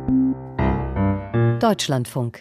Deutschlandfunk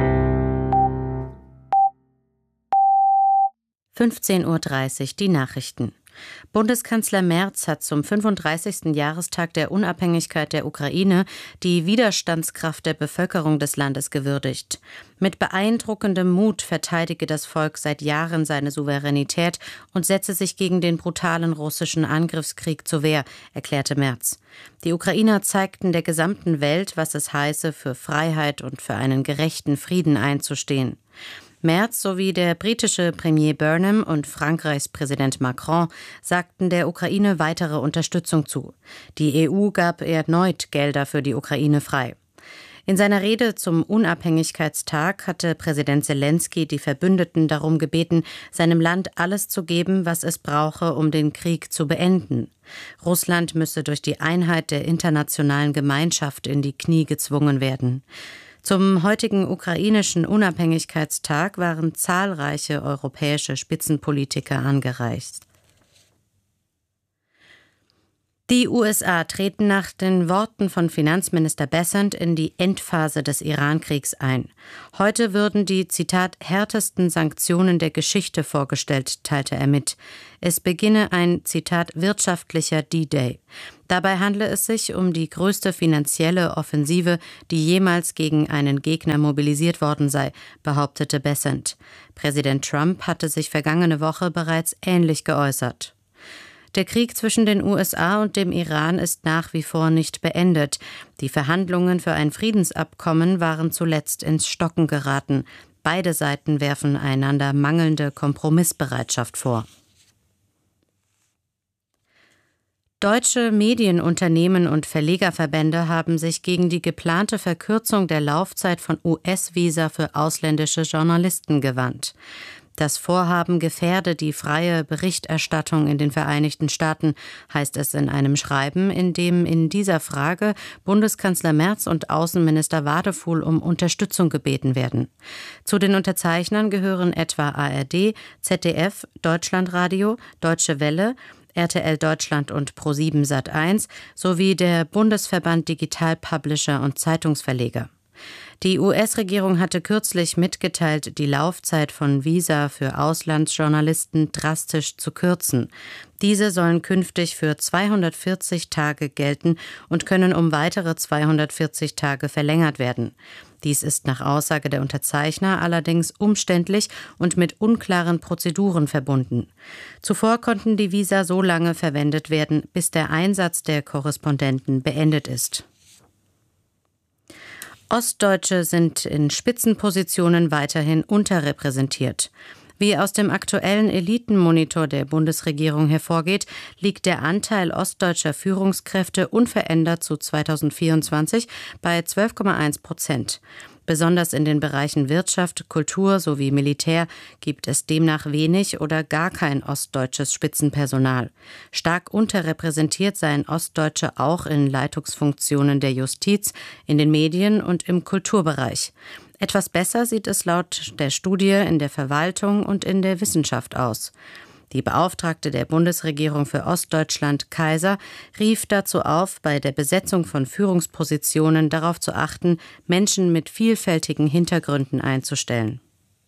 15:30 Uhr die Nachrichten. Bundeskanzler Merz hat zum 35. Jahrestag der Unabhängigkeit der Ukraine die Widerstandskraft der Bevölkerung des Landes gewürdigt. Mit beeindruckendem Mut verteidige das Volk seit Jahren seine Souveränität und setze sich gegen den brutalen russischen Angriffskrieg zur Wehr, erklärte Merz. Die Ukrainer zeigten der gesamten Welt, was es heiße, für Freiheit und für einen gerechten Frieden einzustehen. Merz sowie der britische Premier Burnham und Frankreichs Präsident Macron sagten der Ukraine weitere Unterstützung zu. Die EU gab erneut Gelder für die Ukraine frei. In seiner Rede zum Unabhängigkeitstag hatte Präsident Selenskyj die Verbündeten darum gebeten, seinem Land alles zu geben, was es brauche, um den Krieg zu beenden. Russland müsse durch die Einheit der internationalen Gemeinschaft in die Knie gezwungen werden. Zum heutigen ukrainischen Unabhängigkeitstag waren zahlreiche europäische Spitzenpolitiker angereist. Die USA treten nach den Worten von Finanzminister Bessent in die Endphase des Iran-Kriegs ein. Heute würden die, Zitat, härtesten Sanktionen der Geschichte vorgestellt, teilte er mit. Es beginne ein, Zitat, wirtschaftlicher D-Day. Dabei handle es sich um die größte finanzielle Offensive, die jemals gegen einen Gegner mobilisiert worden sei, behauptete Bessent. Präsident Trump hatte sich vergangene Woche bereits ähnlich geäußert. Der Krieg zwischen den USA und dem Iran ist nach wie vor nicht beendet. Die Verhandlungen für ein Friedensabkommen waren zuletzt ins Stocken geraten. Beide Seiten werfen einander mangelnde Kompromissbereitschaft vor. Deutsche Medienunternehmen und Verlegerverbände haben sich gegen die geplante Verkürzung der Laufzeit von US-Visa für ausländische Journalisten gewandt. Das Vorhaben gefährde die freie Berichterstattung in den Vereinigten Staaten, heißt es in einem Schreiben, in dem in dieser Frage Bundeskanzler Merz und Außenminister Wadefuhl um Unterstützung gebeten werden. Zu den Unterzeichnern gehören etwa ARD, ZDF, Deutschlandradio, Deutsche Welle, RTL Deutschland und ProSieben Sat.1 sowie der Bundesverband Digital Publisher und Zeitungsverleger. Die US-Regierung hatte kürzlich mitgeteilt, die Laufzeit von Visa für Auslandsjournalisten drastisch zu kürzen. Diese sollen künftig für 240 Tage gelten und können um weitere 240 Tage verlängert werden. Dies ist nach Aussage der Unterzeichner allerdings umständlich und mit unklaren Prozeduren verbunden. Zuvor konnten die Visa so lange verwendet werden, bis der Einsatz der Korrespondenten beendet ist. Ostdeutsche sind in Spitzenpositionen weiterhin unterrepräsentiert. Wie aus dem aktuellen Elitenmonitor der Bundesregierung hervorgeht, liegt der Anteil ostdeutscher Führungskräfte unverändert zu 2024 bei 12,1%. Besonders in den Bereichen Wirtschaft, Kultur sowie Militär gibt es demnach wenig oder gar kein ostdeutsches Spitzenpersonal. Stark unterrepräsentiert seien Ostdeutsche auch in Leitungsfunktionen der Justiz, in den Medien und im Kulturbereich. Etwas besser sieht es laut der Studie in der Verwaltung und in der Wissenschaft aus. Die Beauftragte der Bundesregierung für Ostdeutschland, Kaiser, rief dazu auf, bei der Besetzung von Führungspositionen darauf zu achten, Menschen mit vielfältigen Hintergründen einzustellen.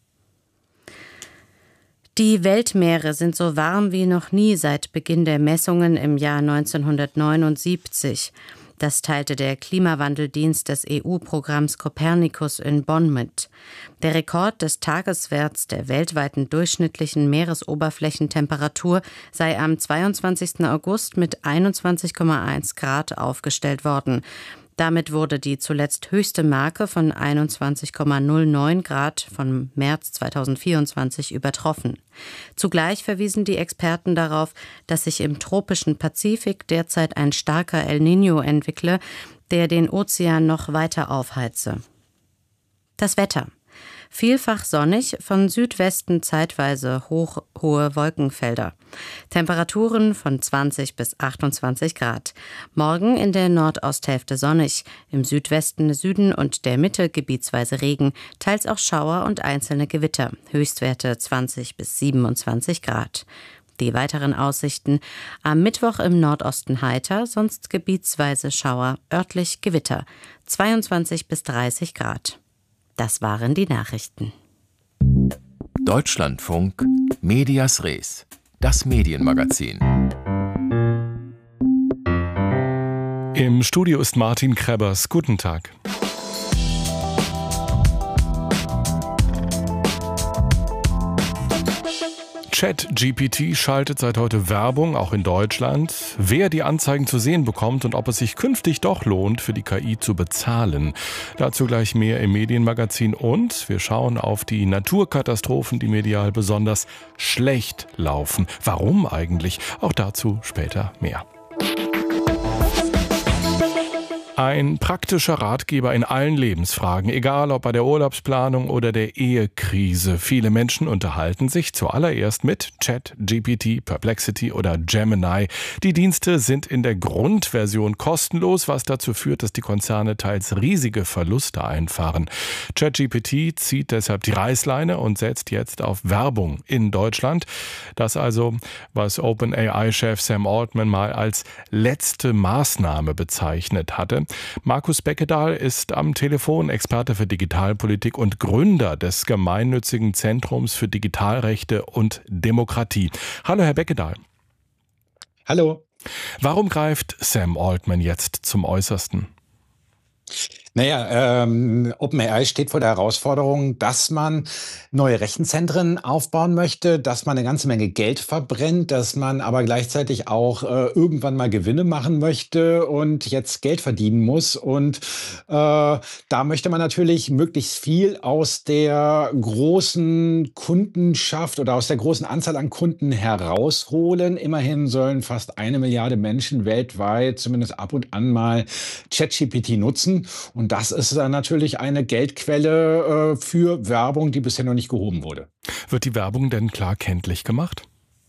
Die Weltmeere sind so warm wie noch nie seit Beginn der Messungen im Jahr 1979. Das teilte der Klimawandeldienst des EU-Programms Copernicus in Bonn mit. Der Rekord des Tageswerts der weltweiten durchschnittlichen Meeresoberflächentemperatur sei am 22. August mit 21,1 Grad aufgestellt worden. Damit wurde die zuletzt höchste Marke von 21,09 Grad von März 2024 übertroffen. Zugleich verwiesen die Experten darauf, dass sich im tropischen Pazifik derzeit ein starker El Niño entwickle, der den Ozean noch weiter aufheize. Das Wetter. Vielfach sonnig, von Südwesten zeitweise hohe Wolkenfelder. Temperaturen von 20 bis 28 Grad. Morgen in der Nordosthälfte sonnig, im Südwesten, Süden und der Mitte gebietsweise Regen, teils auch Schauer und einzelne Gewitter. Höchstwerte 20 bis 27 Grad. Die weiteren Aussichten: am Mittwoch im Nordosten heiter, sonst gebietsweise Schauer, örtlich Gewitter, 22 bis 30 Grad. Das waren die Nachrichten. Deutschlandfunk Medias Res, das Medienmagazin. Im Studio ist Martin Krebbers. Guten Tag. ChatGPT schaltet seit heute Werbung, auch in Deutschland. Wer die Anzeigen zu sehen bekommt und ob es sich künftig doch lohnt, für die KI zu bezahlen. Dazu gleich mehr im Medienmagazin und wir schauen auf die Naturkatastrophen, die medial besonders schlecht laufen. Warum eigentlich? Auch dazu später mehr. Ein praktischer Ratgeber in allen Lebensfragen, egal ob bei der Urlaubsplanung oder der Ehekrise. Viele Menschen unterhalten sich zuallererst mit ChatGPT, Perplexity oder Gemini. Die Dienste sind in der Grundversion kostenlos, was dazu führt, dass die Konzerne teils riesige Verluste einfahren. ChatGPT zieht deshalb die Reißleine und setzt jetzt auf Werbung in Deutschland. Das also, was OpenAI-Chef Sam Altman mal als letzte Maßnahme bezeichnet hatte. Markus Beckedahl ist am Telefon Experte für Digitalpolitik und Gründer des gemeinnützigen Zentrums für Digitalrechte und Demokratie. Hallo, Herr Beckedahl. Hallo. Warum greift Sam Altman jetzt zum Äußersten? Naja, OpenAI steht vor der Herausforderung, dass man neue Rechenzentren aufbauen möchte, dass man eine ganze Menge Geld verbrennt, dass man aber gleichzeitig auch irgendwann mal Gewinne machen möchte und jetzt Geld verdienen muss. Und da möchte man natürlich möglichst viel aus der großen Kundenschaft oder aus der großen Anzahl an Kunden herausholen. Immerhin sollen fast 1 Milliarde Menschen weltweit zumindest ab und an mal ChatGPT nutzen. Und das ist dann natürlich eine Geldquelle für Werbung, die bisher noch nicht gehoben wurde. Wird die Werbung denn klar kenntlich gemacht?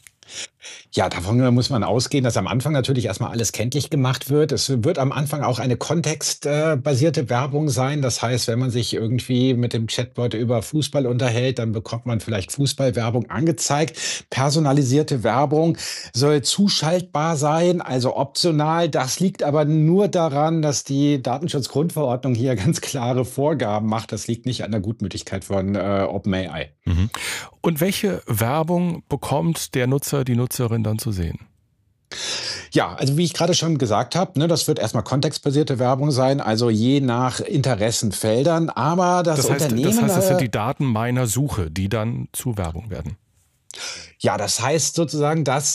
Ja, davon muss man ausgehen, dass am Anfang natürlich erstmal alles kenntlich gemacht wird. Es wird am Anfang auch eine kontextbasierte Werbung sein. Das heißt, wenn man sich irgendwie mit dem Chatbot über Fußball unterhält, dann bekommt man vielleicht Fußballwerbung angezeigt. Personalisierte Werbung soll zuschaltbar sein, also optional. Das liegt aber nur daran, dass die Datenschutzgrundverordnung hier ganz klare Vorgaben macht. Das liegt nicht an der Gutmütigkeit von OpenAI. Mhm. Und welche Werbung bekommt der Nutzer, die Nutzerin dann zu sehen? Ja, also wie ich gerade schon gesagt habe, das wird erstmal kontextbasierte Werbung sein, also je nach Interessenfeldern. Aber das Unternehmen... Das sind die Daten meiner Suche, die dann zu Werbung werden. Ja, das heißt sozusagen, dass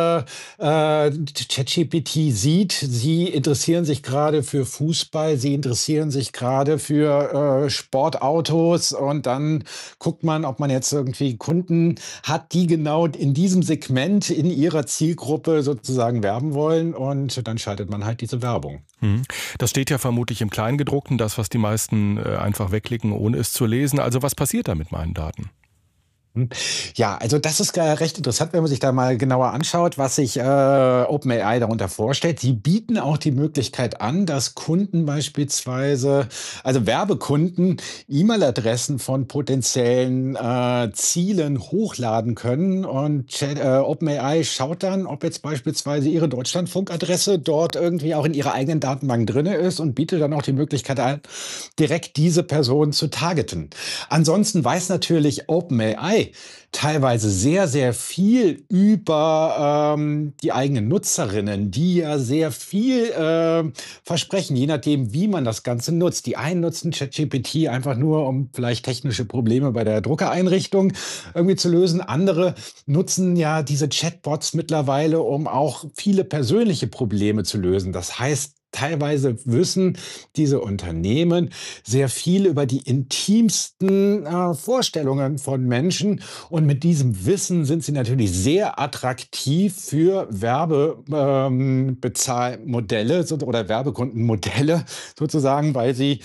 ChatGPT sieht, Sie interessieren sich gerade für Fußball, Sie interessieren sich gerade für Sportautos und dann guckt man, ob man jetzt irgendwie Kunden hat, die genau in diesem Segment in ihrer Zielgruppe sozusagen werben wollen und dann schaltet man halt diese Werbung. Das steht ja vermutlich im Kleingedruckten, das, was die meisten einfach wegklicken, ohne es zu lesen. Also was passiert da mit meinen Daten? Ja, also das ist recht interessant, wenn man sich da mal genauer anschaut, was sich OpenAI darunter vorstellt. Sie bieten auch die Möglichkeit an, dass Kunden beispielsweise, also Werbekunden, E-Mail-Adressen von potenziellen Zielen hochladen können. Und OpenAI schaut dann, ob jetzt beispielsweise ihre Deutschlandfunk-Adresse dort irgendwie auch in ihrer eigenen Datenbank drin ist und bietet dann auch die Möglichkeit an, direkt diese Person zu targeten. Ansonsten weiß natürlich OpenAI teilweise sehr, sehr viel über die eigenen Nutzerinnen, die ja sehr viel versprechen, je nachdem, wie man das Ganze nutzt. Die einen nutzen ChatGPT einfach nur, um vielleicht technische Probleme bei der Druckereinrichtung irgendwie zu lösen. Andere nutzen ja diese Chatbots mittlerweile, um auch viele persönliche Probleme zu lösen. Das heißt, teilweise wissen diese Unternehmen sehr viel über die intimsten Vorstellungen von Menschen. Und mit diesem Wissen sind sie natürlich sehr attraktiv für Werbebezahlmodelle oder Werbekundenmodelle sozusagen, weil sie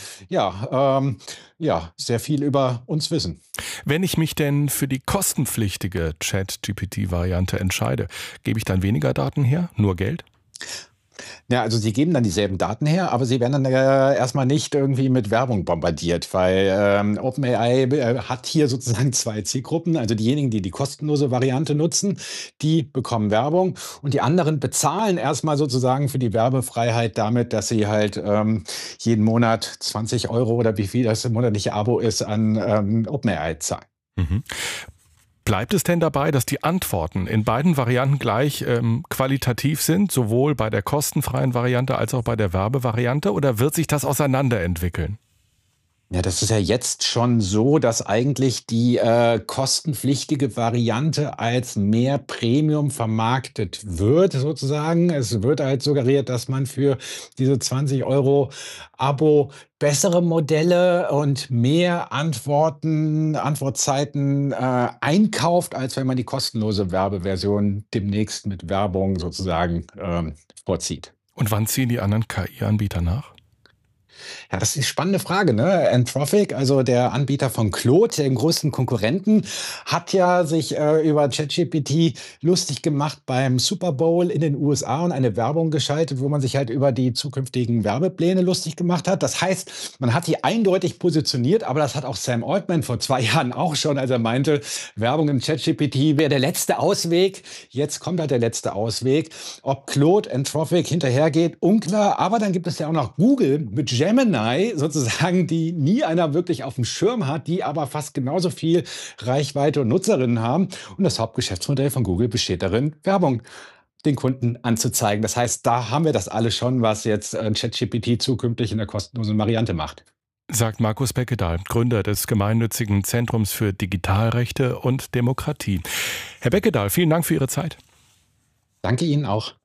sehr viel über uns wissen. Wenn ich mich denn für die kostenpflichtige ChatGPT-Variante entscheide, gebe ich dann weniger Daten her? Nur Geld? Ja, also sie geben dann dieselben Daten her, aber sie werden dann erst nicht irgendwie mit Werbung bombardiert, weil, OpenAI, hat hier sozusagen 2 Zielgruppen. Also diejenigen, die die kostenlose Variante nutzen, die bekommen Werbung und die anderen bezahlen erst mal sozusagen für die Werbefreiheit damit, dass sie halt, jeden Monat 20 € oder wie viel das monatliche Abo ist an, OpenAI zahlen. Mhm. Bleibt es denn dabei, dass die Antworten in beiden Varianten gleich qualitativ sind, sowohl bei der kostenfreien Variante als auch bei der Werbevariante, oder wird sich das auseinanderentwickeln? Ja, das ist ja jetzt schon so, dass eigentlich die, kostenpflichtige Variante als mehr Premium vermarktet wird sozusagen. Es wird halt suggeriert, dass man für diese 20 € Abo bessere Modelle und mehr Antwortzeiten, einkauft, als wenn man die kostenlose Werbeversion demnächst mit Werbung sozusagen, vorzieht. Und wann ziehen die anderen KI-Anbieter nach? Ja, das ist die spannende Frage, ne? Anthropic, also der Anbieter von Claude, dem größten Konkurrenten, hat ja sich über ChatGPT lustig gemacht beim Super Bowl in den USA und eine Werbung geschaltet, wo man sich halt über die zukünftigen Werbepläne lustig gemacht hat. Das heißt, man hat die eindeutig positioniert, aber das hat auch Sam Altman vor 2 Jahren auch schon, als er meinte, Werbung im ChatGPT wäre der letzte Ausweg. Jetzt kommt halt der letzte Ausweg. Ob Claude, Anthropic hinterhergeht, unklar. Aber dann gibt es ja auch noch Google mit Gemini sozusagen, die nie einer wirklich auf dem Schirm hat, die aber fast genauso viel Reichweite und Nutzerinnen haben. Und das Hauptgeschäftsmodell von Google besteht darin, Werbung den Kunden anzuzeigen. Das heißt, da haben wir das alles schon, was jetzt ChatGPT zukünftig in der kostenlosen Variante macht. Sagt Markus Beckedahl, Gründer des gemeinnützigen Zentrums für Digitalrechte und Demokratie. Herr Beckedahl, vielen Dank für Ihre Zeit. Danke Ihnen auch.